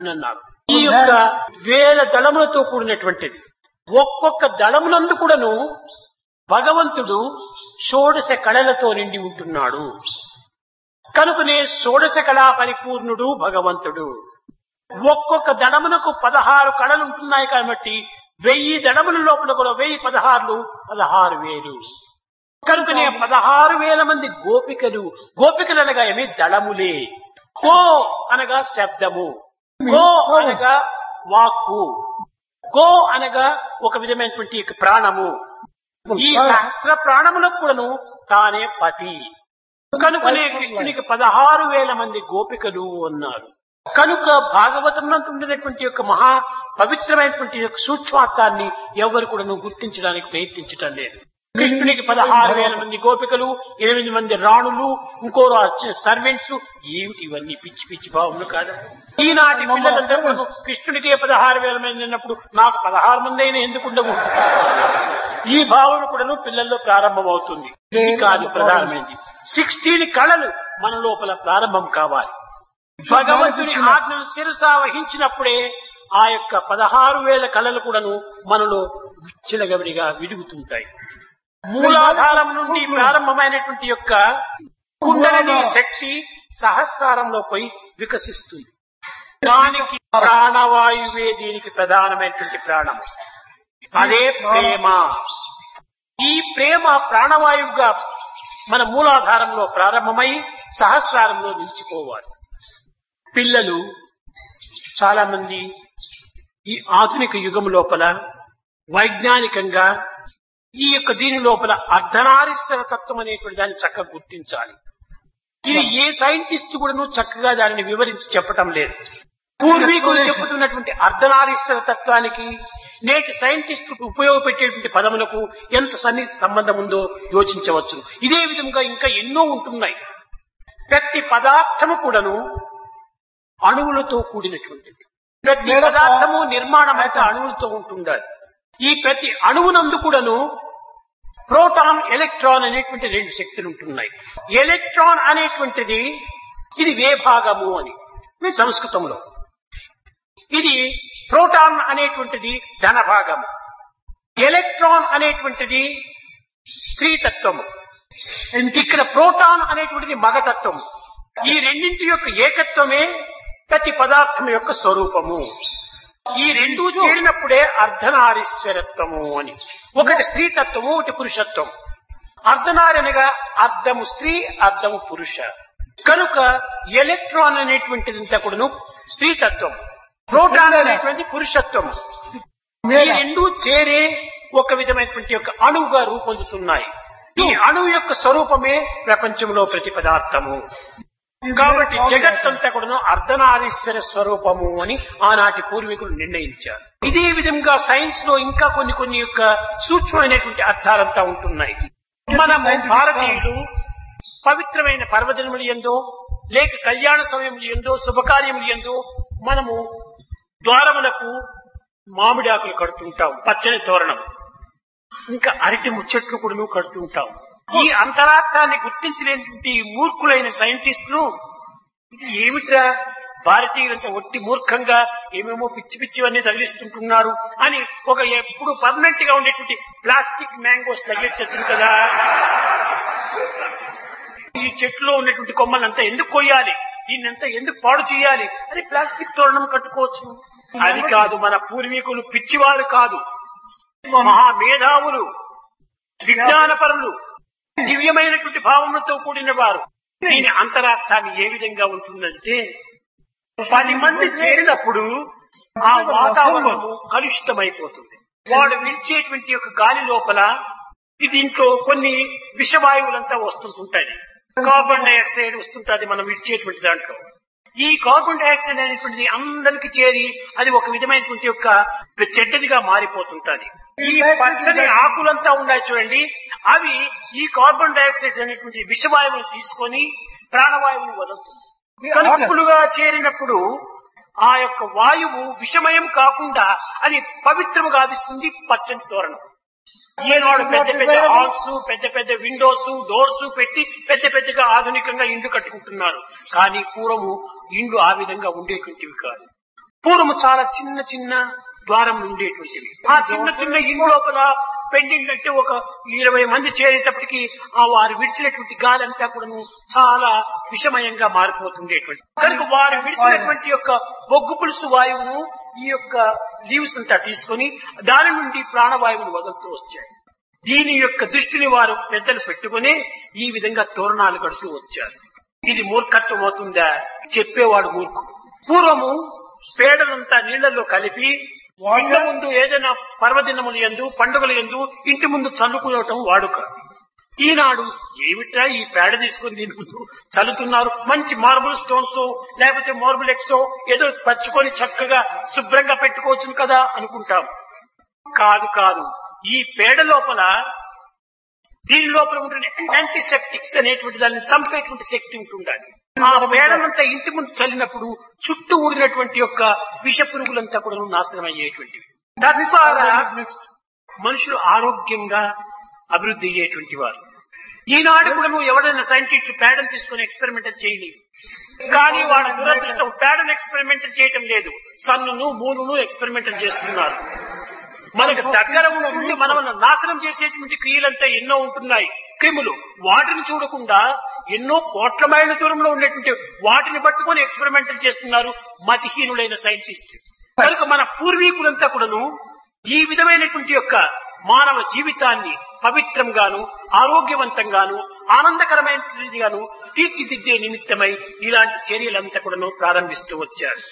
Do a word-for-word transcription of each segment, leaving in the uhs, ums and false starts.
అన్నారు. ఈ యొక్క వేల దళములతో కూడినటువంటిది. ఒక్కొక్క దళమునందు కూడాను భగవంతుడు షోడశ కళలతో నిండి ఉంటున్నాడు. కనుకనే షోడశ కళా పరిపూర్ణుడు భగవంతుడు. ఒక్కొక్క దళమునకు పదహారు కళలు ఉంటున్నాయి కాబట్టి వెయ్యి దళముల లోపల కూడా వెయ్యి పదహారులు పదహారు వేలు. కనుకనే పదహారు వేల మంది గోపికలు. గోపికలు అనగా ఏమి? దళములే. గో అనగా శబ్దము, గో అనగా వాక్కు, గో అనగా ఒక విధమైనటువంటి ప్రాణము. ఈ సహస్ర ప్రాణములకు కూడాను తానే పతి. కనుకనే కృష్ణునికి పదహారు వేల మంది గోపికలు అన్నారు. కనుక భాగవతంలో ఉండేటువంటి యొక్క మహా పవిత్రమైనటువంటి యొక్క సూక్ష్మార్థాన్ని ఎవరు కూడా గుర్తించడానికి ప్రయత్నించటం లేదు. కృష్ణునికి పదహారు వేల మంది గోపికలు, ఎనిమిది మంది రాణులు, ఇంకో సర్వెంట్స్, ఏమిటి ఇవన్నీ పిచ్చి పిచ్చి భావములు కాదా? ఈనాటి పిల్లలందరూ కృష్ణుడికే పదహారు వేల మంది అన్నప్పుడు నాకు పదహారు మంది అయినా ఎందుకు ఉండవు? ఈ భావన కూడా పిల్లల్లో ప్రారంభమవుతుంది. ఇది కాదు ప్రధానమైనది. సిక్స్టీన్ కళలు మన లోపల ప్రారంభం కావాలి. భగవంతుని ఆజ్ఞను శిరసా వహించినప్పుడే ఆ యొక్క పదహారు వేల కళలు కూడాను మనలో విచ్చలగవిడిగా విడుగుతుంటాయి. మూలాధారం నుండి ప్రారంభమైనటువంటి యొక్క కుండలిని శక్తి సహస్రారంలో పోయి వికసిస్తుంది. దానికి ప్రాణవాయువే దీనికి ప్రధానమైనటువంటి ప్రాణం. అదే ప్రేమ. ఈ ప్రేమ ప్రాణవాయువుగా మన మూలాధారంలో ప్రారంభమై సహస్రారంలో నిలిచిపోవాలి. పిల్లలు చాలా మంది ఈ ఆధునిక యుగం లోపల వైజ్ఞానికంగా ఈ యొక్క దీని లోపల అర్ధనారీశ్వర తత్వం అనేటువంటి దాన్ని చక్కగా గుర్తించాలి. ఇది ఏ సైంటిస్ట్ కూడాను చక్కగా దానిని వివరించి చెప్పటం లేదు. పూర్వీకులు చెబుతున్నటువంటి అర్ధనారీశ్వర తత్వానికి నేటి సైంటిస్టు ఉపయోగపెట్టేటువంటి పదములకు ఎంత సన్నిహిత సంబంధం ఉందో యోచించవచ్చు. ఇదే విధంగా ఇంకా ఎన్నో ఉంటున్నాయి. ప్రతి పదార్థము కూడాను అణువులతో కూడినటువంటిది. ప్రతి పదార్థము నిర్మాణం అయితే అణువులతో ఉంటుండాలి. ఈ ప్రతి అణువునందు కూడాను ప్రోటాన్, ఎలక్ట్రాన్ అనేటువంటి రెండు శక్తులు ఉంటున్నాయి. ఎలక్ట్రాన్ అనేటువంటిది ఇది వేభాగము అని సంస్కృతంలో. ఇది ప్రోటాన్ అనేటువంటిది ధనభాగము. ఎలక్ట్రాన్ అనేటువంటిది స్త్రీతత్వము. ఇక్కడ ప్రోటాన్ అనేటువంటిది మగతత్వము. ఈ రెండింటి యొక్క ఏకత్వమే ప్రతి పదార్థం యొక్క స్వరూపము. ఈ రెండూ చేరినప్పుడే అర్ధనారీశ్వరత్వము అని. ఒకటి స్త్రీతత్వము, ఒకటి పురుషత్వం. అర్ధనారి అనగా అర్ధము స్త్రీ, అర్ధము పురుష. కనుక ఎలక్ట్రాన్ అనేటువంటిదంతా కూడాను స్త్రీతత్వం, ప్రోటాన్ అనేటువంటి పురుషత్వము. ఈ రెండూ చేరే ఒక విధమైనటువంటి యొక్క అణువుగా రూపొందుతున్నాయి. ఈ అణువు యొక్క స్వరూపమే ప్రపంచంలో ప్రతి పదార్థము. కాబట్టి జగత్తంతా కూడాను అర్ధనారీశ్వర స్వరూపము అని ఆనాటి పూర్వీకులు నిర్ణయించారు. ఇదే విధంగా సైన్స్ లో ఇంకా కొన్ని కొన్ని యొక్క సూక్ష్మమైనటువంటి అర్థాలంతా ఉంటున్నాయి. మనము భారతీయులు పవిత్రమైన పర్వదినములు ఎందో లేక కళ్యాణ సమయములు ఎందో శుభకార్యములు ఎందో మనము ద్వారములకు మామిడి ఆకులు కడుతుంటాం, పచ్చని తోరణం, ఇంకా అరటి ముచ్చట్లు కూడా కడుతుంటాం. ఈ అంతరార్థాన్ని గుర్తించలేని మూర్ఖులైన సైంటిస్టులు ఇది ఏమిట్రా భారతీయులంతా ఒట్టి మూర్ఖంగా ఏమేమో పిచ్చి పిచ్చివన్నీ తగిలిస్తుంటున్నారు అని ఒక ఎప్పుడు పర్మనెంట్ గా ఉండేటువంటి ప్లాస్టిక్ మ్యాంగోస్ తగిలించచ్చు కదా. ఈ చెట్టులో ఉన్నటువంటి కొమ్మలంతా ఎందుకు కొయ్యాలి, దీన్నంతా ఎందుకు పాడు చేయాలి అని ప్లాస్టిక్ తోరణం కట్టుకోవచ్చు. అది కాదు, మన పూర్వీకులు పిచ్చివారు కాదు, మహామేధావులు, విజ్ఞానపరులు, దివ్యమైనటువంటి భావములతో కూడిన వారు. దీని అంతరార్థాన్ని ఏ విధంగా ఉంటుందంటే పది మంది చేరినప్పుడు ఆ వాతావరణము కలుషితమైపోతుంది. వాడు విడిచేటువంటి యొక్క గాలి లోపల దీంట్లో కొన్ని విషవాయువులంతా వస్తుంటుంటాయి. కార్బన్ డైఆక్సైడ్ వస్తుంటుంది మనం విడిచేటువంటి దాంట్లో. ఈ కార్బన్ డైఆక్సైడ్ అనేటువంటిది అందరికి చేరి అది ఒక విధమైనటువంటి యొక్క చెడ్డదిగా మారిపోతుంటది. ఈ పచ్చని ఆకులంతా ఉన్నాయి చూడండి, అవి ఈ కార్బన్ డైఆక్సైడ్ అనేటువంటి విషవాయువును తీసుకొని ప్రాణవాయువును వదులుతుంది. కలుపులుగా చేరినప్పుడు ఆ యొక్క వాయువు విషమయం కాకుండా అది పవిత్రము గావిస్తుంది పచ్చని తోరణం. ఈనాడు పెద్ద పెద్ద హాల్స్, పెద్ద పెద్ద విండోస్, డోర్స్ పెట్టి పెద్ద పెద్దగా ఆధునికంగా ఇండ్లు కట్టుకుంటున్నారు. కానీ పూర్వము ఇండ్లు ఆ విధంగా ఉండేటువంటివి కాదు. పూర్వము చాలా చిన్న చిన్న ద్వారం ఉండేటువంటివి. ఆ చిన్న చిన్న ఇంటి లోపల పెండింగ్ అంటే ఒక ఇరవై మంది చేరేటప్పటికి ఆ వారు విడిచినటువంటి గాలి అంతా కూడా చాలా విషమయంగా మారిపోతుండేటువంటి. కనుక వారు విడిచినటువంటి యొక్క బొగ్గు పులుసు వాయువును ఈ యొక్క లీవ్స్ అంతా తీసుకొని దాని నుండి ప్రాణవాయువును వదులుతూ వచ్చారు. దీని యొక్క దృష్టిని వారు పెద్దలు పెట్టుకుని ఈ విధంగా తోరణాలు కడుతూ వచ్చారు. ఇది మూర్ఖత్వం అవుతుందా? చెప్పేవాడు మూర్ఖుడు. పూర్వము పేడలంతా నీళ్లలో కలిపి ఇంటి ముందు ఏదైనా పర్వదినములు యందు పండుగలు యందు ఇంటి ముందు చల్లుకోవటం వాడుక. ఈనాడు ఏమిటా ఈ పేడ తీసుకుని దీని ముందు చల్లుతున్నారు, మంచి మార్బుల్ స్టోన్స్ లేకపోతే మార్బుల్ ఎక్సో ఏదో పచ్చుకొని చక్కగా శుభ్రంగా పెట్టుకోవచ్చు కదా అనుకుంటాం. కాదు కాదు, ఈ పేడ లోపల దీని లోపల ఉంటున్న యాంటీసెప్టిక్స్ అనేటువంటి దాన్ని చంపేటువంటి శక్తి ఉంటుండాలి. ఆ పేడనంతా ఇంటి ముందు చల్లినప్పుడు చుట్టూ ఊడినటువంటి యొక్క విష పురుగులంతా కూడా నాశనం అయ్యేటువంటివి. తద్వారా మనుషులు ఆరోగ్యంగా అభివృద్ధి అయ్యేటువంటి వారు. ఈనాడు కూడా నువ్వు ఎవరైనా సైంటిస్ట్ పేడను తీసుకుని ఎక్స్పెరిమెంటల్ చేయని, కానీ వాళ్ళ దురదృష్టం పేడను ఎక్స్పెరిమెంటల్ చేయటం లేదు, సన్నును మూనును ఎక్స్పెరిమెంటల్ చేస్తున్నారు. మనకు దగ్గర ఉంటుండి మనల్ని నాశనం చేసేటువంటి క్రియలంతా ఎన్నో ఉంటున్నాయి క్రిములు. వాటిని చూడకుండా ఎన్నో కోట్ల మైళ్ళ దూరంలో ఉండేటువంటి వాటిని పట్టుకొని ఎక్స్పెరిమెంటల్ చేస్తున్నారు మతిహీనులైన సైంటిస్ట్. కనుక మన పూర్వీకులంతా కూడాను ఈ విధమైనటువంటి యొక్క మానవ జీవితాన్ని పవిత్రంగాను ఆరోగ్యవంతంగాను ఆనందకరమైనదిగాను తీర్చిదిద్దే నిమిత్తమై ఇలాంటి చర్యలంతా కూడాను ప్రారంభిస్తూ వచ్చారు.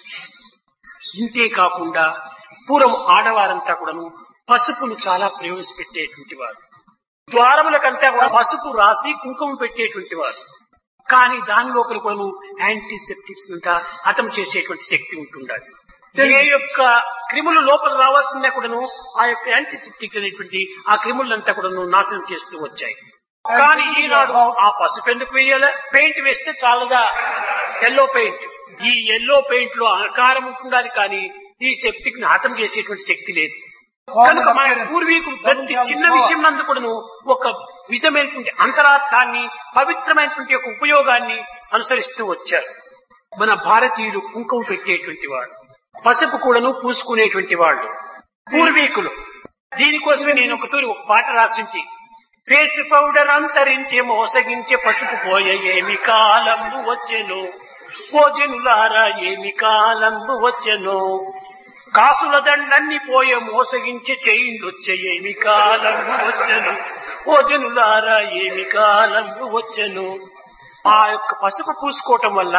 ఇంతే కాకుండా పూర్వం ఆడవారంతా కూడాను పసుపును చాలా ప్రవేశపెట్టేటువంటి వారు. ద్వారములకంతా కూడా పసుపు రాసి కుంకుమ పెట్టేటువంటి వారు. కానీ దాని లోపల కూడా యాంటీసెప్టిక్స్ అంతా హతం చేసేటువంటి శక్తి ఉంటుండాలి. ఏ యొక్క క్రిములు లోపల రావాల్సిందే కూడాను ఆ యొక్క యాంటీసెప్టిక్ అనేటువంటి ఆ క్రిములంతా కూడాను నాశనం చేస్తూ వచ్చాయి. కానీ ఈనాడు ఆ పసుపు ఎందుకు వేయాలి? పెయింట్ వేస్తే చాలదా? Yellow paint. ఈ ఎల్లో పెయింట్ లో ఆకారం ఉంటుండాలి, కానీ ఈ సెప్టిక్ ని హతం చేసేటువంటి శక్తి లేదు. కనుక మన పూర్వీకులు ప్రతి చిన్న విషయం నందు కూడాను ఒక విధమైనటువంటి అంతరార్థాన్ని పవిత్రమైనటువంటి యొక్క ఉపయోగాన్ని అనుసరిస్తూ వచ్చారు. మన భారతీయులు కుంకుమ పెట్టేటువంటి వాడు, పసుపు కూడాను పూసుకునేటువంటి వాళ్ళు పూర్వీకులు. దీనికోసమే నేను ఒక తూరి ఒక పాట రాసింటి. ఫేస్ పౌడర్ అంతరించే మోసగించే పసుపు పోయే ఏమి కాలంబు వచ్చెను, భోజనులారా ఏమి కాలంబు వచ్చెను, కాసుల దండన్ని పోయే మోసగించే చేయిండొచ్చే ఏమి కాలంబు వచ్చెను, భోజనులారా ఏమి కాలంబు వచ్చెను. ఆ యొక్క పసుపు పూసుకోవటం వల్ల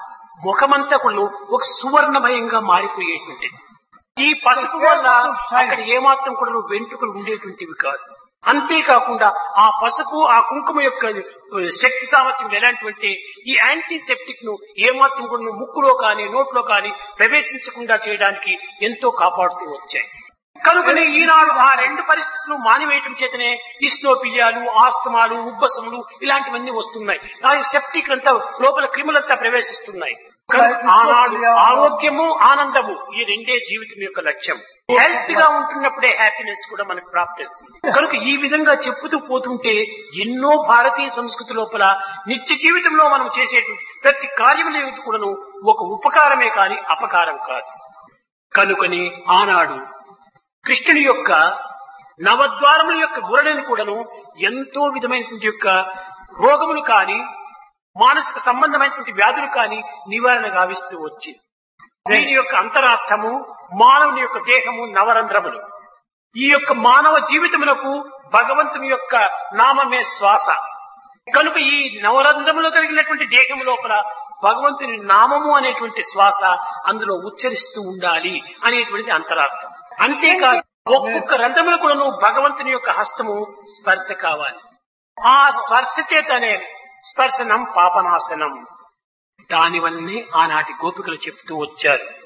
ముఖమంతా కూడా ఒక సువర్ణమయంగా మారిపోయేటువంటిది. ఈ పసుపు వల్ల అక్కడ ఏమాత్రం కూడా వెంట్రుకలు ఉండేటువంటివి కాదు. అంతేకాకుండా ఆ పసుపు ఆ కుంకుమ యొక్క శక్తి సామర్థ్యం ఎలాంటివంటే ఈ యాంటీసెప్టిక్ ను ఏమాత్రం కూడా ముక్కులో కానీ నోట్లో కానీ ప్రవేశించకుండా చేయడానికి ఎంతో కాపాడుతూ వచ్చాయి. కనుకనే ఈనాడు ఆ రెండు పరిస్థితులు మానివేయటం చేతనే ఇస్నోపిలియాలు, ఆస్తమాలు, ఉబ్బసములు ఇలాంటివన్నీ వస్తున్నాయి. ఆ సెప్టిక్ అంతా లోపల క్రిములంతా ప్రవేశిస్తున్నాయి. ఆనాడు ఆరోగ్యము ఆనందము ఈ రెండే జీవితం యొక్క లక్ష్యం. హెల్త్ గా ఉంటున్నప్పుడే హ్యాపీనెస్ కూడా మనకు ప్రాప్తిస్తుంది. కనుక ఈ విధంగా చెప్పుతూ పోతుంటే ఎన్నో భారతీయ సంస్కృతి లోపల నిత్య జీవితంలో మనం చేసేటువంటి ప్రతి కార్యముల కూడాను ఒక ఉపకారమే కాని అపకారం కాదు. కనుకని ఆనాడు కృష్ణుని యొక్క నవద్వారముల యొక్క గురడని కూడాను ఎంతో విధమైనటువంటి యొక్క రోగములు కాని మానసిక సంబంధమైనటువంటి వ్యాధులు కాని నివారణ గావిస్తూ వచ్చింది. దీని యొక్క అంతరార్థము మానవుని యొక్క దేహము నవరంధ్రములు. ఈ యొక్క మానవ జీవితములకు భగవంతుని యొక్క నామమే శ్వాస. కనుక ఈ నవరంధ్రములు కలిగినటువంటి దేహం లోపల భగవంతుని నామము అనేటువంటి శ్వాస అందులో ఉచ్చరిస్తూ ఉండాలి అనేటువంటిది అంతరార్థం. అంతేకాదు ఒక్కొక్క రంధ్రములు కూడాను భగవంతుని యొక్క హస్తము స్పర్శ కావాలి. ఆ స్పర్శ చేతనే స్పర్శనం పాపనాశనం. దానివల్లనే ఆనాటి గోపికలు చెప్తూ వచ్చారు.